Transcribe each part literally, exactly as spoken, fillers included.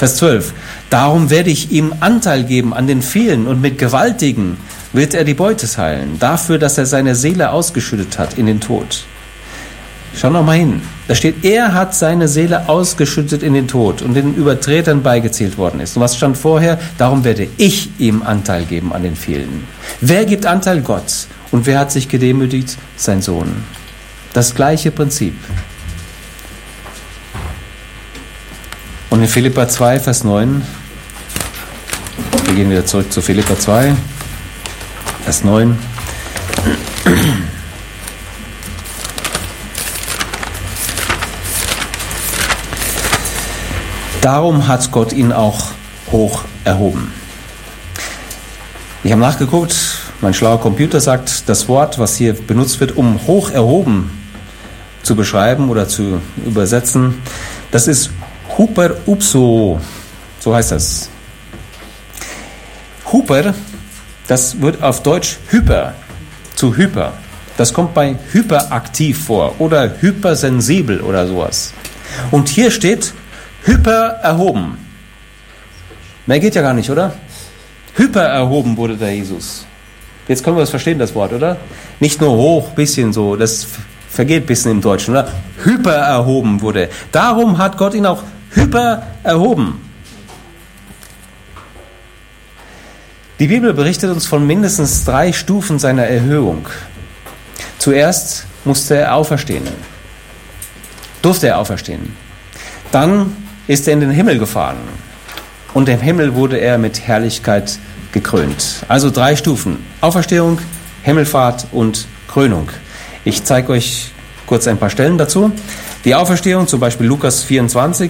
Vers zwölf. Darum werde ich ihm Anteil geben an den vielen und mit Gewaltigen wird er die Beute teilen, dafür, dass er seine Seele ausgeschüttet hat in den Tod. Schau noch mal hin. Da steht, er hat seine Seele ausgeschüttet in den Tod und den Übertretern beigezählt worden ist. Und was stand vorher? Darum werde ich ihm Anteil geben an den vielen. Wer gibt Anteil? Gott. Und wer hat sich gedemütigt? Sein Sohn. Das gleiche Prinzip. Und in Philipper zwei, Vers neun, wir gehen wieder zurück zu Philipper zwei, Vers neun. Darum hat Gott ihn auch hoch erhoben. Ich habe nachgeguckt, mein schlauer Computer sagt, das Wort, was hier benutzt wird, um hoch erhoben zu beschreiben oder zu übersetzen, das ist Huper upso, so heißt das. Huper, das wird auf Deutsch hyper, zu hyper. Das kommt bei hyperaktiv vor oder hypersensibel oder sowas. Und hier steht hyper erhoben. Mehr geht ja gar nicht, oder? Hyper erhoben wurde der Jesus. Jetzt können wir das verstehen, das Wort, oder? Nicht nur hoch, bisschen so, das vergeht ein bisschen im Deutschen, oder? Hyper erhoben wurde. Darum hat Gott ihn auch hyper erhoben. Die Bibel berichtet uns von mindestens drei Stufen seiner Erhöhung. Zuerst musste er auferstehen. Durfte er auferstehen. Dann ist er in den Himmel gefahren. Und im Himmel wurde er mit Herrlichkeit gekrönt. Also drei Stufen. Auferstehung, Himmelfahrt und Krönung. Ich zeige euch kurz ein paar Stellen dazu. Die Auferstehung, zum Beispiel Lukas vierundzwanzig,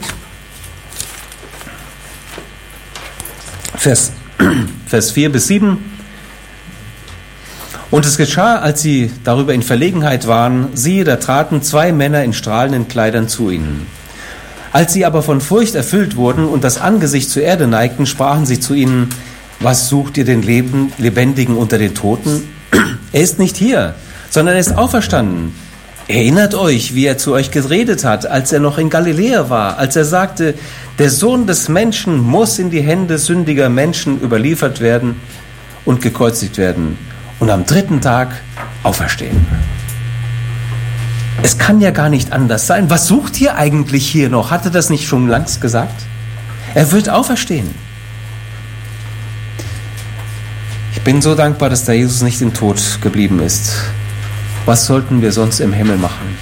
Vers, Vers vier bis sieben. Und es geschah, als sie darüber in Verlegenheit waren, siehe, da traten zwei Männer in strahlenden Kleidern zu ihnen. Als sie aber von Furcht erfüllt wurden und das Angesicht zur Erde neigten, sprachen sie zu ihnen, was sucht ihr den Leben, Lebendigen unter den Toten? Er ist nicht hier, sondern er ist auferstanden. Erinnert euch, wie er zu euch geredet hat, als er noch in Galiläa war, als er sagte, der Sohn des Menschen muss in die Hände sündiger Menschen überliefert werden und gekreuzigt werden und am dritten Tag auferstehen. Es kann ja gar nicht anders sein. Was sucht ihr eigentlich hier noch? Hat er das nicht schon längst gesagt? Er wird auferstehen. Ich bin so dankbar, dass der Jesus nicht im Tod geblieben ist. Was sollten wir sonst im Himmel machen?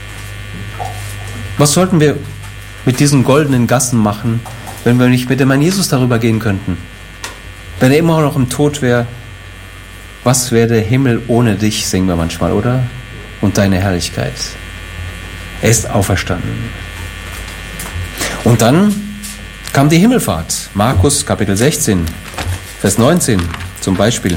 Was sollten wir mit diesen goldenen Gassen machen, wenn wir nicht mit dem Herrn Jesus darüber gehen könnten? Wenn er immer noch im Tod wäre, was wäre der Himmel ohne dich, singen wir manchmal, oder? Und deine Herrlichkeit. Er ist auferstanden. Und dann kam die Himmelfahrt. Markus Kapitel sechzehn, Vers neunzehn zum Beispiel.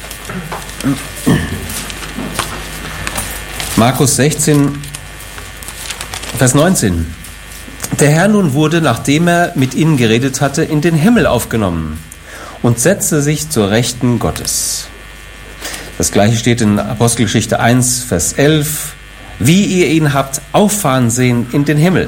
Markus sechzehn, Vers neunzehn. Der Herr nun wurde, nachdem er mit ihnen geredet hatte, in den Himmel aufgenommen und setzte sich zur Rechten Gottes. Das gleiche steht in Apostelgeschichte eins, Vers elf. Wie ihr ihn habt auffahren sehen in den Himmel.